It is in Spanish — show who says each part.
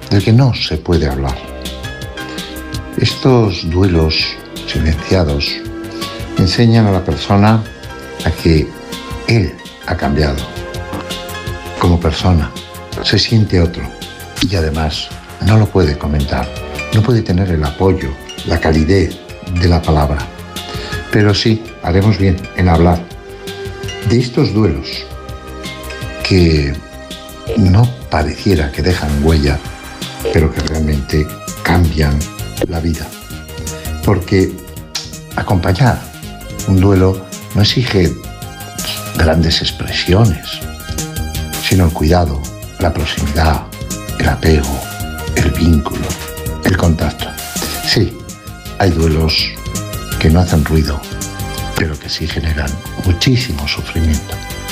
Speaker 1: del que no se puede hablar. Estos duelos silenciados enseñan a la persona a que él ha cambiado. Como persona, se siente otro y además no lo puede comentar, no puede tener el apoyo, la calidez de la palabra. Pero sí, haremos bien en hablar de estos duelos que no pareciera que dejan huella, pero que realmente cambian la vida. Porque acompañar un duelo no exige grandes expresiones, sino el cuidado, la proximidad, el apego, el vínculo, el contacto. Sí, hay duelos que no hacen ruido, pero que sí generan muchísimo sufrimiento.